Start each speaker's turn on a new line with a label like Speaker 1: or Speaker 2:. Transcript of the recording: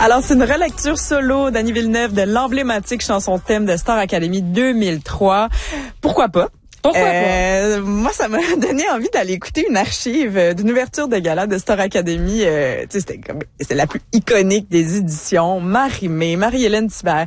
Speaker 1: Alors, c'est une relecture solo d'Annie Villeneuve de l'emblématique chanson thème de Star Academy 2003. Pourquoi pas? Moi, ça m'a donné envie d'aller écouter une archive d'une ouverture de gala de Star Academy. C'est la plus iconique des éditions. Marie-Hélène Thibert,